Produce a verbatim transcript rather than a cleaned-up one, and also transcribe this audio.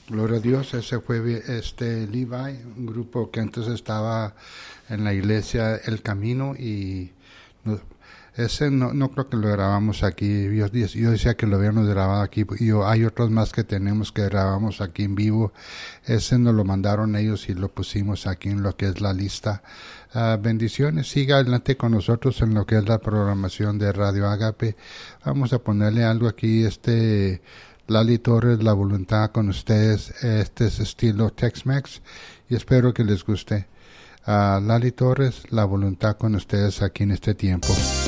Gloria a Dios, ese fue este Levi, un grupo que antes estaba en la iglesia El Camino y no, ese no, no creo que lo grabamos aquí. Yo, yo decía que lo habíamos grabado aquí. Y hay otros más que tenemos que grabamos aquí en vivo. Ese nos lo mandaron ellos y lo pusimos aquí en lo que es la lista. Uh, bendiciones. Siga adelante con nosotros en lo que es la programación de Radio Agape. Vamos a ponerle algo aquí. Este Lali Torres, La Voluntad con ustedes. Este es estilo Tex-Mex y espero que les guste. Uh, Lali Torres, La Voluntad con ustedes aquí en este tiempo.